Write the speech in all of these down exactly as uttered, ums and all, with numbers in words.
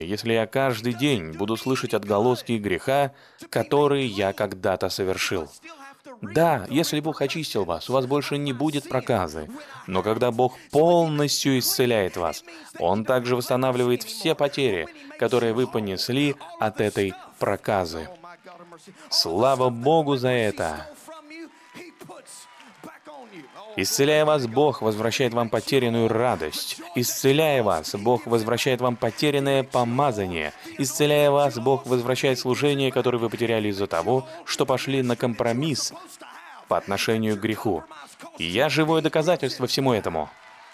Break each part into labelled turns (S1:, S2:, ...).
S1: если я каждый день буду слышать отголоски греха, который я когда-то совершил. Да, если Бог очистил вас, у вас больше не будет проказы. Но когда Бог полностью исцеляет вас, Он также восстанавливает все потери, которые вы понесли от этой проказы. Слава Богу за это! Исцеляя вас, Бог возвращает вам потерянную радость. Исцеляя вас, Бог возвращает вам потерянное помазание. Исцеляя вас, Бог возвращает служение, которое вы потеряли из-за того, что пошли на компромисс по отношению к греху. И я живое доказательство всему этому.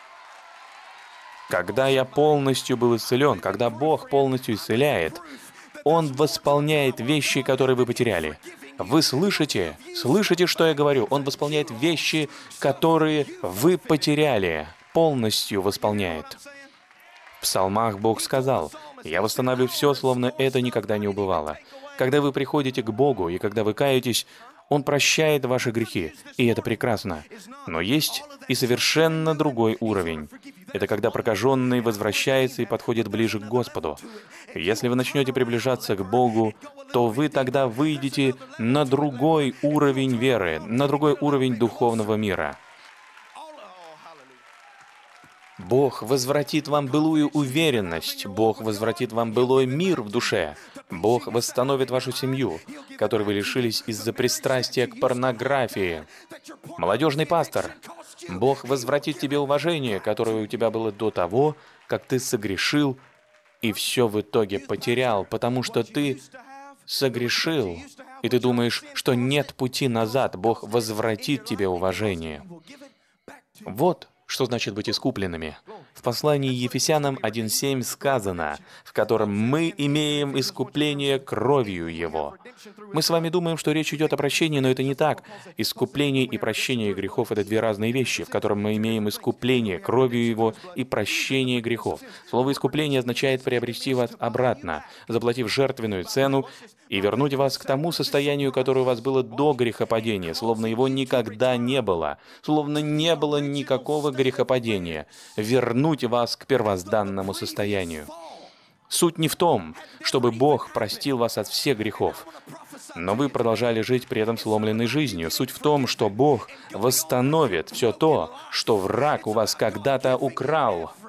S1: Когда я полностью был исцелен, когда Бог полностью исцеляет, Он восполняет вещи, которые вы потеряли. Вы слышите? Слышите, что я говорю? Он восполняет вещи, которые вы потеряли. Полностью восполняет. В псалмах Бог сказал: «Я восстановлю все, словно это никогда не убывало». Когда вы приходите к Богу и когда вы каетесь, Он прощает ваши грехи, и это прекрасно. Но есть и совершенно другой уровень. Это когда прокаженный возвращается и подходит ближе к Господу. Если вы начнете приближаться к Богу, то вы тогда выйдете на другой уровень веры, на другой уровень духовного мира. Бог возвратит вам былую уверенность, Бог возвратит вам былой мир в душе, Бог восстановит вашу семью, которой вы лишились из-за пристрастия к порнографии. Молодежный пастор, Бог возвратит тебе уважение, которое у тебя было до того, как ты согрешил и все в итоге потерял, потому что ты согрешил, и ты думаешь, что нет пути назад, Бог возвратит тебе уважение. Вот что значит быть искупленными. В послании Ефесянам один семь сказано, в котором мы имеем искупление кровью Его. Мы с вами думаем, что речь идет о прощении, но это не так. Искупление и прощение грехов — это две разные вещи, в котором мы имеем искупление кровью Его и прощение грехов. Слово «искупление» означает приобрести вас обратно, заплатив жертвенную цену, и вернуть вас к тому состоянию, которое у вас было до грехопадения, словно его никогда не было, словно не было никакого грехопадения, вернуть вас к первозданному состоянию. Суть не в том, чтобы Бог простил вас от всех грехов, но вы продолжали жить при этом сломленной жизнью. Суть в том, что Бог восстановит все то, что враг у вас когда-то украл.